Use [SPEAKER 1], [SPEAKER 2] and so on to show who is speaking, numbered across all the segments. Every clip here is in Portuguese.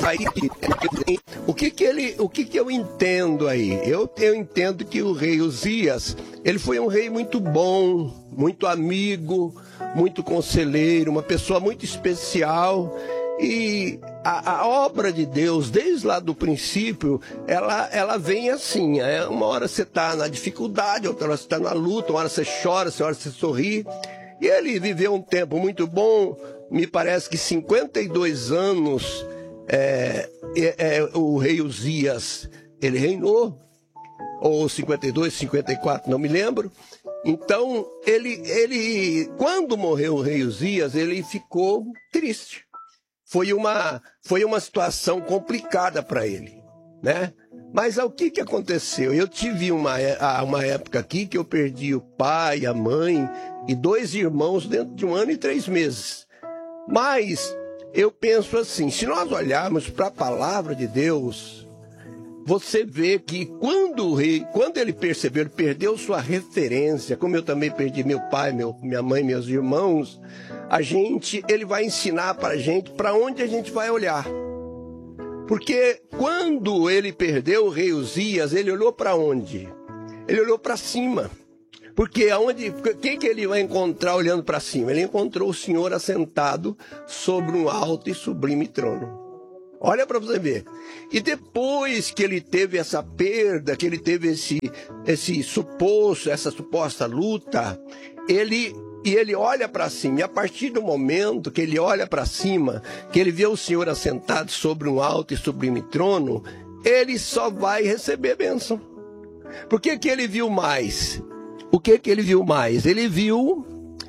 [SPEAKER 1] O que eu entendo aí? Eu entendo que o rei Uzias, ele foi um rei muito bom, muito amigo, muito conselheiro, uma pessoa muito especial. E a obra de Deus, desde lá do princípio, ela vem assim. Uma hora você está na dificuldade, outra hora você está na luta, uma hora você chora, outra hora você sorri. E ele viveu um tempo muito bom, me parece que 52 anos o rei Uzias, ele reinou, ou 52, 54, não me lembro. Então, quando morreu o rei Uzias, ele ficou triste. Foi uma situação complicada para ele, né? Mas o que aconteceu? Eu tive uma época aqui que eu perdi o pai, a mãe e 2 irmãos dentro de 1 ano e 3 meses. Mas eu penso assim, se nós olharmos para a palavra de Deus, você vê que quando ele percebeu, ele perdeu sua referência, como eu também perdi meu pai, minha mãe, meus irmãos, ele vai ensinar para a gente para onde a gente vai olhar. Porque quando ele perdeu o rei Uzias, ele olhou para onde? Ele olhou para cima. Porque quem que ele vai encontrar olhando para cima? Ele encontrou o Senhor assentado sobre um alto e sublime trono. Olha para você ver. E depois que ele teve essa perda, que ele teve essa suposta luta, ele olha para cima. E a partir do momento que ele olha para cima, que ele vê o Senhor assentado sobre um alto e sublime trono, ele só vai receber bênção. Por que ele viu mais? O que ele viu mais? Ele viu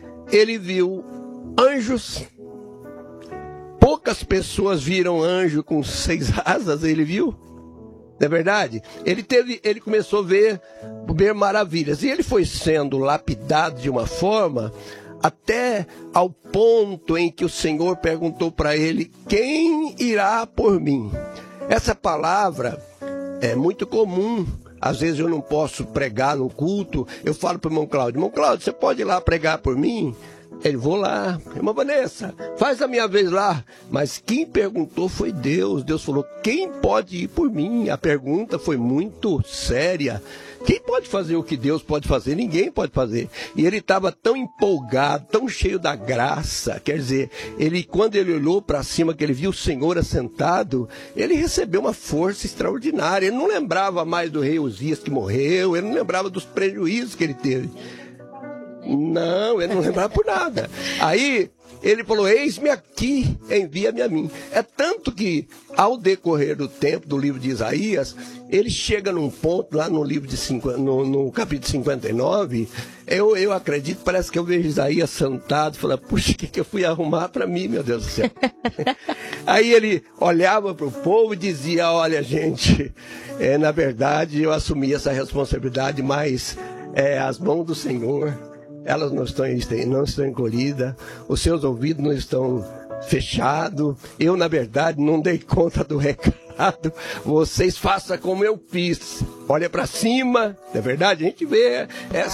[SPEAKER 1] anjos. Poucas pessoas viram anjo com 6 asas, ele viu? Não é verdade? Ele começou a ver maravilhas. E ele foi sendo lapidado de uma forma até ao ponto em que o Senhor perguntou para ele: quem irá por mim? Essa palavra é muito comum. Às vezes eu não posso pregar no culto. Eu falo para o irmão Cláudio: você pode ir lá pregar por mim? Ele: vou lá. Irmã Vanessa, faz a minha vez lá. Mas quem perguntou foi Deus. Deus falou: quem pode ir por mim? A pergunta foi muito séria. Quem pode fazer o que Deus pode fazer? Ninguém pode fazer. E ele estava tão empolgado, tão cheio da graça. Quer dizer, quando ele olhou para cima, que ele viu o Senhor assentado, ele recebeu uma força extraordinária. Ele não lembrava mais do rei Uzias que morreu, ele não lembrava dos prejuízos que ele teve. Não, ele não lembrava por nada. Aí ele falou: eis-me aqui, envia-me a mim. É tanto que, ao decorrer do tempo do livro de Isaías, ele chega num ponto lá no livro no capítulo 59, eu acredito, parece que eu vejo Isaías sentado, falando: puxa, o que eu fui arrumar para mim, meu Deus do céu? Aí ele olhava para o povo e dizia: olha, gente, na verdade eu assumi essa responsabilidade, mas as mãos do Senhor, elas não estão encolhidas, os seus ouvidos não estão fechados. Eu, na verdade, não dei conta do recado. Vocês façam como eu fiz. Olha para cima. Na verdade, a gente vê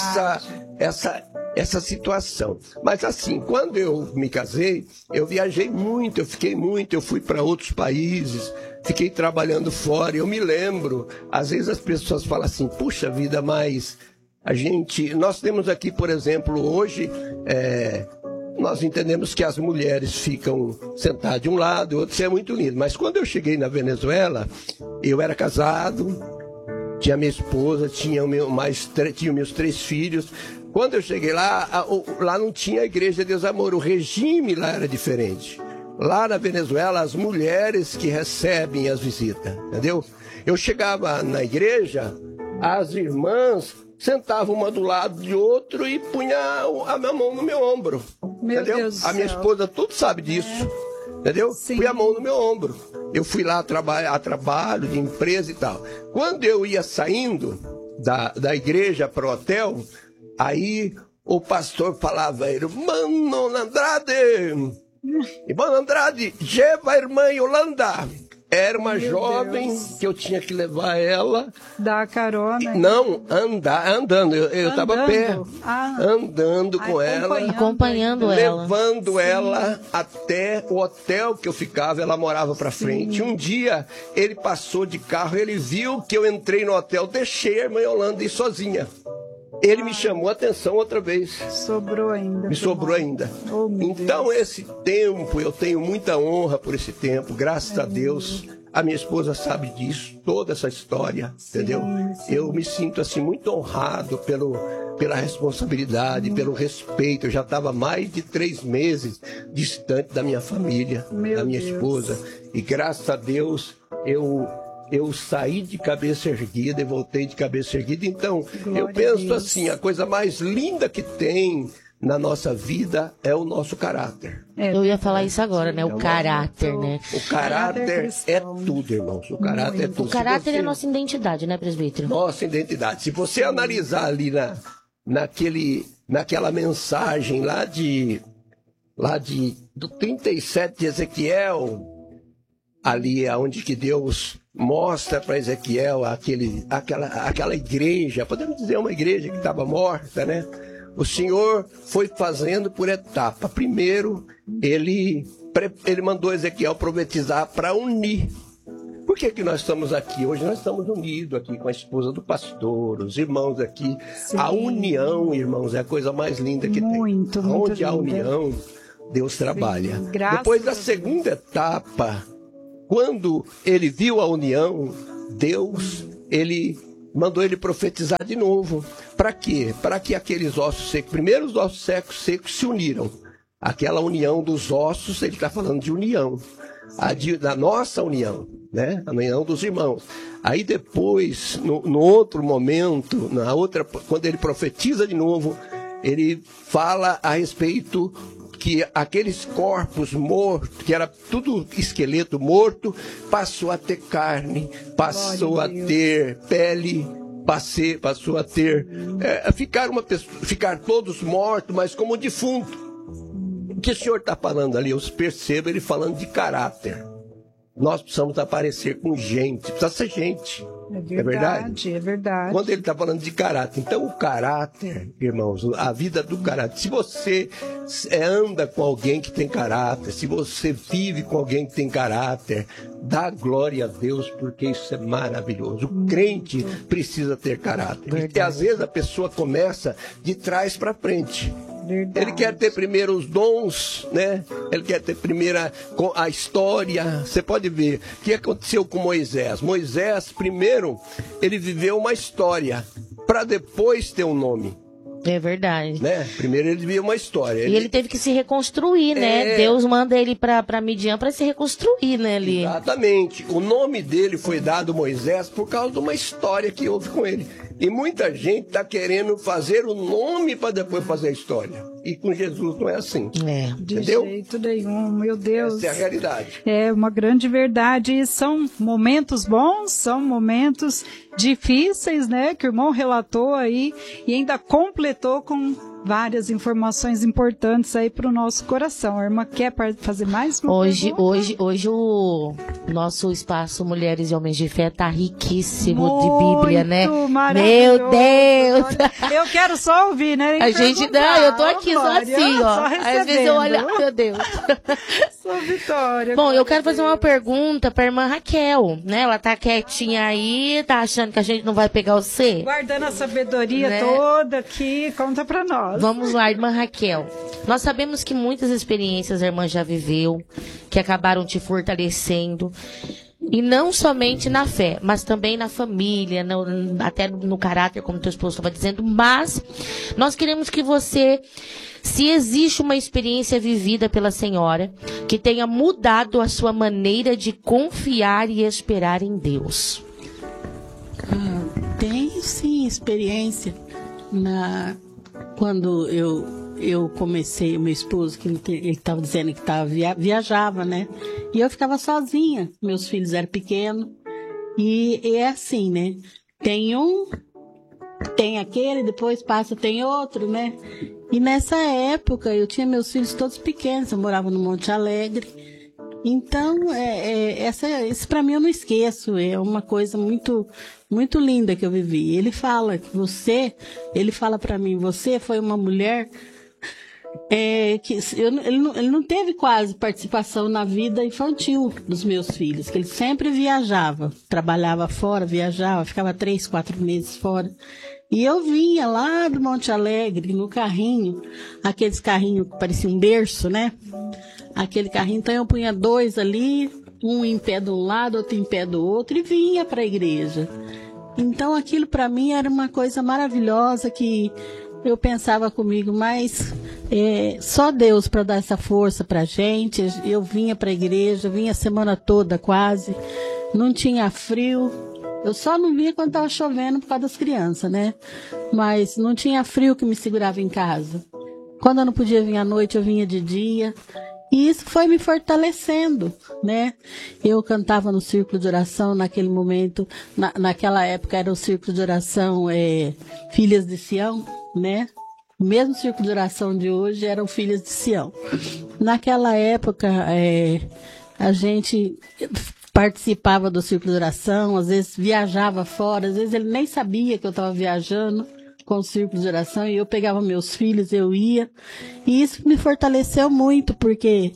[SPEAKER 1] essa situação. Mas assim, quando eu me casei, eu viajei muito, eu fui para outros países, fiquei trabalhando fora. Eu me lembro, às vezes as pessoas falam assim: puxa vida, mas nós temos aqui, por exemplo, hoje, nós entendemos que as mulheres ficam sentadas de um lado, outro, isso é muito lindo. Mas quando eu cheguei na Venezuela, eu era casado, tinha minha esposa, tinha meus 3 filhos. Quando eu cheguei lá não tinha a Igreja de Deus Amor, o regime lá era diferente. Lá na Venezuela, as mulheres que recebem as visitas, entendeu? Eu chegava na igreja, as irmãs sentavam uma do lado de outro e punha a minha mão no meu ombro.
[SPEAKER 2] Meu
[SPEAKER 1] entendeu?
[SPEAKER 2] Deus do céu.
[SPEAKER 1] A minha esposa tudo sabe disso. Entendeu?
[SPEAKER 2] Sim.
[SPEAKER 1] Fui a mão no meu ombro. Eu fui lá a trabalho de empresa e tal. Quando eu ia saindo da igreja para o hotel, aí o pastor falava: irmão Andrade, leva a irmã Yolanda. Era uma jovem que eu tinha que levar ela.
[SPEAKER 2] Dar carona?
[SPEAKER 1] Não, andando. Eu estava a pé. Andando com ela.
[SPEAKER 3] Acompanhando ela.
[SPEAKER 1] Levando ela até o hotel que eu ficava. Ela morava para frente. Um dia, ele passou de carro, ele viu que eu entrei no hotel, deixei a irmã Yolanda ir sozinha. Ele me chamou a atenção outra vez.
[SPEAKER 2] Sobrou ainda.
[SPEAKER 1] Me sobrou ainda.
[SPEAKER 2] Oh,
[SPEAKER 1] então, esse tempo, eu tenho muita honra por esse tempo, graças a Deus. A minha esposa sabe disso, toda essa história, entendeu? Sim. Eu me sinto assim muito honrado pela responsabilidade, pelo respeito. Eu já estava mais de 3 meses distante da minha família, da minha esposa. E graças a Deus, eu saí de cabeça erguida e voltei de cabeça erguida. Então, eu penso assim, a coisa mais linda que tem na nossa vida é o nosso caráter.
[SPEAKER 3] Eu ia falar isso agora, né? O caráter, né?
[SPEAKER 1] O caráter é tudo, irmãos. O caráter é tudo.
[SPEAKER 3] O caráter é nossa identidade, né, presbítero?
[SPEAKER 1] Nossa identidade. Se você analisar ali naquela mensagem do 37 de Ezequiel, ali é onde que Deus mostra para Ezequiel aquela igreja, podemos dizer uma igreja que estava morta, né? O Senhor foi fazendo por etapa. Primeiro, ele mandou Ezequiel profetizar para unir. Por que nós estamos aqui? Hoje nós estamos unidos aqui com a esposa do pastor, os irmãos aqui. Sim. A união, irmãos, é a coisa mais linda que tem. Onde há união, Deus trabalha. Depois da segunda etapa, quando ele viu a união, Deus, ele mandou ele profetizar de novo. Para quê? Para que aqueles ossos secos, primeiro os ossos secos se uniram. Aquela união dos ossos, ele está falando de união. Da nossa união, né? A união dos irmãos. Aí depois, no outro momento, quando ele profetiza de novo, ele fala a respeito que aqueles corpos mortos, que era tudo esqueleto morto, passou a ter carne, passou a ter pele, passou a ter... ficar todos mortos, mas como defunto. O que o Senhor está falando ali? Eu percebo ele falando de caráter. Nós precisamos aparecer com gente, precisa ser gente.
[SPEAKER 2] É verdade? É verdade.
[SPEAKER 1] Quando ele está falando de caráter. Então, o caráter, irmãos, a vida do caráter. Se você anda com alguém que tem caráter, se você vive com alguém que tem caráter, dá glória a Deus, porque isso é maravilhoso. O crente precisa ter caráter. Porque às vezes a pessoa começa de trás para frente. Verdade. Ele quer ter primeiro os dons, né? Ele quer ter primeiro a história. Você pode ver o que aconteceu com Moisés. Moisés, primeiro, ele viveu uma história para depois ter um nome.
[SPEAKER 3] É verdade.
[SPEAKER 1] Né? Primeiro ele viveu uma história.
[SPEAKER 3] E ele teve que se reconstruir, né? Deus manda ele para Midian para se reconstruir, né? Ali.
[SPEAKER 1] Exatamente. O nome dele foi dado Moisés por causa de uma história que houve com ele. E muita gente está querendo fazer o nome para depois fazer a história. E com Jesus não é assim. Entendeu?
[SPEAKER 2] De jeito nenhum, meu Deus.
[SPEAKER 1] Essa é a realidade.
[SPEAKER 2] É uma grande verdade. E são momentos bons, são momentos difíceis, né? Que o irmão relatou aí e ainda completou com várias informações importantes aí para o nosso coração. A irmã quer fazer mais uma pergunta?
[SPEAKER 3] Hoje o nosso espaço Mulheres e Homens de Fé tá riquíssimo de Bíblia, né? Meu Deus!
[SPEAKER 2] Eu quero só ouvir, né?
[SPEAKER 3] A gente não, eu tô aqui só assim, ó. Às vezes eu olho, meu Deus.
[SPEAKER 2] Sou Vitória.
[SPEAKER 3] Bom, eu quero fazer uma pergunta para a irmã Raquel, né? Ela tá quietinha aí, tá achando que a gente não vai pegar o C?
[SPEAKER 2] Guardando a sabedoria, né, toda aqui, conta para nós.
[SPEAKER 3] Vamos lá, irmã Raquel. Nós sabemos que muitas experiências a irmã já viveu, que acabaram te fortalecendo. E não somente na fé, mas também na família, até no caráter, como teu esposo estava dizendo. Mas nós queremos que você, se existe uma experiência vivida pela senhora, que tenha mudado a sua maneira de confiar e esperar em Deus.
[SPEAKER 4] Tenho sim experiência quando eu comecei, o meu esposo, que ele estava dizendo que viajava, né? E eu ficava sozinha, meus filhos eram pequenos. E é assim, né? Tem aquele, depois passa, tem outro, né? E nessa época eu tinha meus filhos todos pequenos, eu morava no Monte Alegre. Então, isso para mim eu não esqueço, é uma coisa muito, muito linda que eu vivi. Ele fala para mim, você foi uma mulher ele não teve quase participação na vida infantil dos meus filhos, que ele sempre viajava, trabalhava fora, viajava, ficava 3, 4 meses fora. E eu vinha lá do Monte Alegre, no carrinho, aqueles carrinhos que pareciam um berço, né? Aquele carrinho, então eu punha 2 ali, um em pé de um lado, outro em pé do outro, e vinha para a igreja. Então aquilo para mim era uma coisa maravilhosa que eu pensava comigo, mas só Deus para dar essa força para a gente. Eu vinha para a igreja, vinha a semana toda quase, não tinha frio. Eu só não vinha quando estava chovendo por causa das crianças, né? Mas não tinha frio que me segurava em casa. Quando eu não podia vir à noite, eu vinha de dia. E isso foi me fortalecendo, né? Eu cantava no círculo de oração naquele momento. Naquela época era o círculo de oração Filhas de Sião, né? O mesmo círculo de oração de hoje eram Filhas de Sião. Naquela época, a gente participava do círculo de oração, às vezes viajava fora, às vezes ele nem sabia que eu estava viajando com o círculo de oração, e eu pegava meus filhos, eu ia, e isso me fortaleceu muito, porque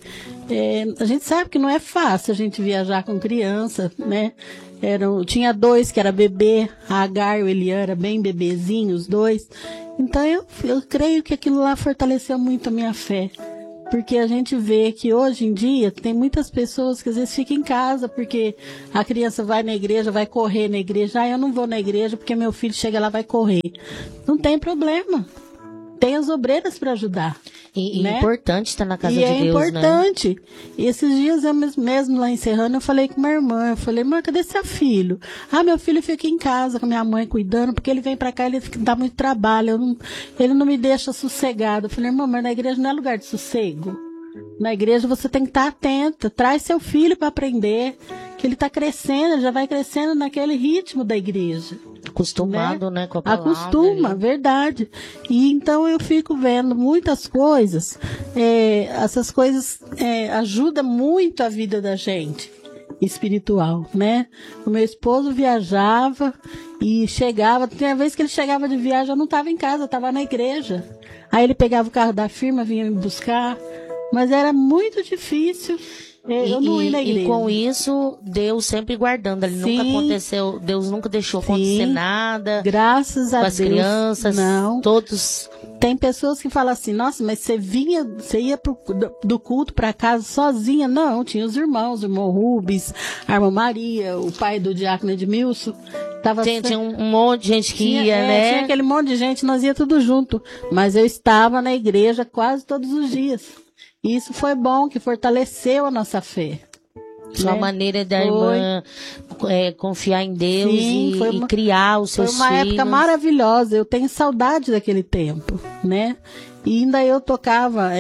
[SPEAKER 4] a gente sabe que não é fácil a gente viajar com criança, né? Tinha 2 que era bebê, a Agar e o Elian era bem bebezinhos, os 2, então eu creio que aquilo lá fortaleceu muito a minha fé. Porque a gente vê que hoje em dia tem muitas pessoas que às vezes ficam em casa porque a criança vai na igreja, vai correr na igreja. Eu não vou na igreja porque meu filho chega lá e vai correr. Não tem problema. Tem as obreiras para ajudar.
[SPEAKER 3] E
[SPEAKER 4] né?
[SPEAKER 3] É importante estar na casa de Deus,
[SPEAKER 4] né? E é importante.
[SPEAKER 3] Né?
[SPEAKER 4] E esses dias eu mesmo lá encerrando, eu falei com minha irmã, eu falei, mãe, cadê seu filho? Meu filho fica em casa com minha mãe cuidando, porque ele vem para cá, ele dá muito trabalho, ele não me deixa sossegado. Eu falei, irmã, mas na igreja não é lugar de sossego. Na igreja você tem que estar atenta, traz seu filho para aprender, que ele está crescendo, ele já vai crescendo naquele ritmo da igreja.
[SPEAKER 3] Acostumado, né, com a palavra.
[SPEAKER 4] Acostuma, verdade. E então eu fico vendo muitas coisas, essas coisas ajudam muito a vida da gente espiritual, né? O meu esposo viajava e chegava, tinha vez que ele chegava de viagem, eu não estava em casa, eu estava na igreja. Aí ele pegava o carro da firma, vinha me buscar, mas era muito difícil. Eu não ia na igreja.
[SPEAKER 3] E com isso, Deus sempre guardando. Nunca aconteceu, Deus nunca deixou acontecer nada.
[SPEAKER 4] Graças a Deus.
[SPEAKER 3] Com as crianças,
[SPEAKER 4] não.
[SPEAKER 3] Todos.
[SPEAKER 4] Tem pessoas que falam assim, nossa, mas você ia do culto para casa sozinha? Não, tinha os irmãos, o irmão Rubens, a irmã Maria, o pai do diácono Edmilson.
[SPEAKER 3] Tinha um monte de gente que ia, né?
[SPEAKER 4] Tinha aquele monte de gente, nós ia tudo junto. Mas eu estava na igreja quase todos os dias. E isso foi bom, que fortaleceu a nossa fé.
[SPEAKER 3] Sua maneira da irmã confiar em Deus. Sim, e criar os seus filhos.
[SPEAKER 4] Foi uma época maravilhosa. Eu tenho saudade daquele tempo, né? E ainda eu tocava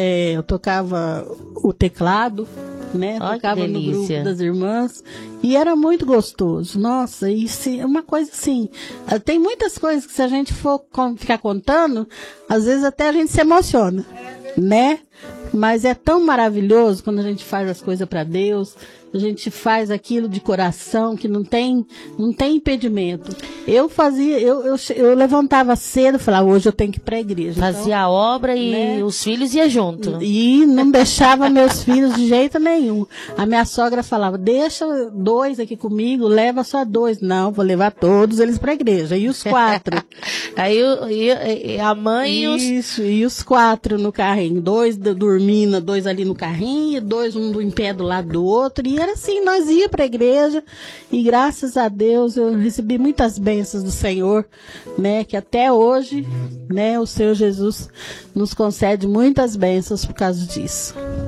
[SPEAKER 4] o teclado, né?
[SPEAKER 3] Olha,
[SPEAKER 4] tocava no grupo das irmãs. E era muito gostoso. Nossa, isso é uma coisa assim. Tem muitas coisas que se a gente for ficar contando, às vezes até a gente se emociona, né? Mas é tão maravilhoso quando a gente faz as coisas para Deus, a gente faz aquilo de coração que não tem impedimento. Eu levantava cedo e falava, hoje eu tenho que ir para a igreja.
[SPEAKER 3] Fazia a obra e né? Os filhos iam junto.
[SPEAKER 4] E não deixava meus filhos de jeito nenhum. A minha sogra falava, deixa 2 aqui comigo, leva só 2. Não, vou levar todos eles para a igreja. E os 4?
[SPEAKER 3] Aí a mãe
[SPEAKER 4] e os 4 no carrinho. 2 dormindo, 2 ali no carrinho, 2 um em pé do lado do outro. E era assim, nós ia para a igreja e graças a Deus eu recebi muitas bênçãos do Senhor, né? Que até hoje, né, o Senhor Jesus nos concede muitas bênçãos por causa disso.